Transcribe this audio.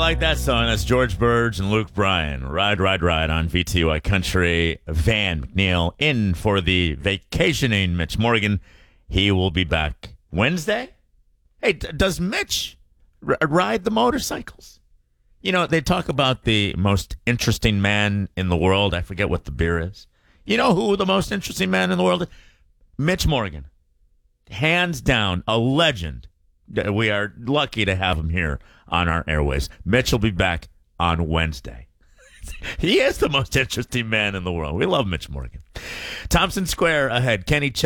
like that song. That's George Burge and Luke Bryan. Ride, ride, ride on VTY Country. Van McNeil in for the vacationing Mitch Morgan. He will be back Wednesday. Hey, does Mitch ride the motorcycles? You know, they talk about the most interesting man in the world. I forget what the beer is. You know who the most interesting man in the world is? Mitch Morgan. Hands down, a legend. We are lucky to have him here on our airways. Mitch will be back on Wednesday. He is the most interesting man in the world. We love Mitch Morgan. Thompson Square ahead. Kenny